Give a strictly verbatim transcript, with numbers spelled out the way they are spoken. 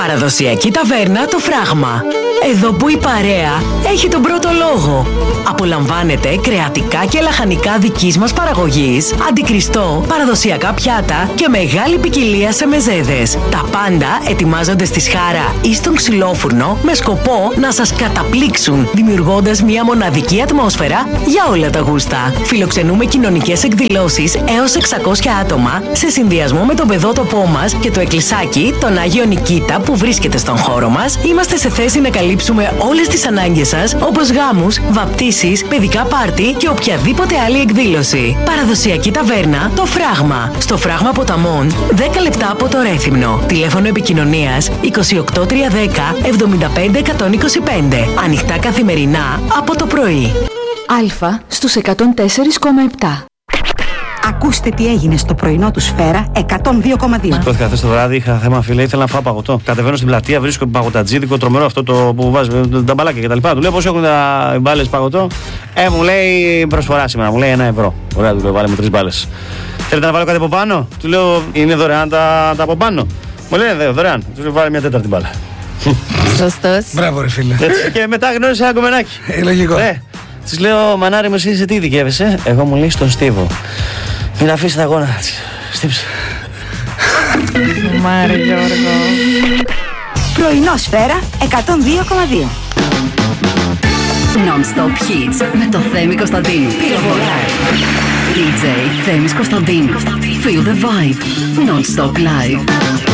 Παραδοσιακή ταβέρνα Το Φράγμα. Εδώ που η παρέα έχει τον πρώτο λόγο. Απολαμβάνετε κρεατικά και λαχανικά δικής μας παραγωγής, αντικριστό, παραδοσιακά πιάτα και μεγάλη ποικιλία σε μεζέδες. Τα πάντα ετοιμάζονται στη σχάρα ή στον ξυλόφουρνο με σκοπό να σας καταπλήξουν, δημιουργώντας μια μοναδική ατμόσφαιρα για όλα τα γούστα. Φιλοξενούμε κοινωνικές εκδηλώσεις έως εξακόσια άτομα σε συνδυασμό με τον παιδότοπό μας και το εκκλησάκι, τον Άγιο Νικήτα που βρίσκεται στον χώρο μας. Είμαστε σε θέση να καλύψουμε όλες τις ανάγκες σας, όπως γάμους, βαπτίσεις, παιδικά πάρτι και οποιαδήποτε άλλη εκδήλωση. Παραδοσιακή ταβέρνα Το Φράγμα. Στο Φράγμα Ποταμών, δέκα λεπτά από το Ρέθυμνο. Τηλέφωνο επικοινωνίας είκοσι οκτώ τριακόσια δέκα εβδομήντα πέντε εκατόν είκοσι πέντε. Ανοιχτά καθημερινά από το πρωί. Αλφα στους εκατόν τέσσερα κόμμα επτά. Ακούστε τι έγινε στο πρωινό του Σφαίρα εκατόν δύο κόμμα δύο. Σηκώθηκα χθες το βράδυ, είχα θέμα, φίλε, ήθελα να φάω παγωτό. Κατεβαίνω στην πλατεία, βρίσκω παγωτατζίδικο, τρομερό αυτό το που βάζει τα μπαλάκια κτλ. Του λέω πώς έχουν τα μπάλες παγωτό. Ε, μου λέει προσφορά σήμερα, μου λέει ένα ευρώ. Ωραία, του λέω βάλε με τρεις μπάλες. Θέλετε να βάλω κάτι από πάνω? Του λέω είναι δωρεάν τα, τα από πάνω. Μου λέει δε, δωρεάν. Του λέω βάλε μια τέταρτη μπάλα. Σωστός. Μπράβο, ρε φίλε. Έτσι, και μετά γνώρισα ένα κομμενάκι. Ε, λογικό. Ε, της λέω μανάρι μου, εσύ σε τι ειδικεύεσαι? Εγώ μου λέει στον στίβο. Μην αφήσει τα γόνα. Στύψε. Μάρε Γιώργο. Πρωινό Σφαίρα εκατόν δύο κόμμα δύο. Non-stop hits με το Θέμη Κωνσταντίνου. ντι τζέι Θέμης Κωνσταντίνου. Feel the vibe. Non-stop live.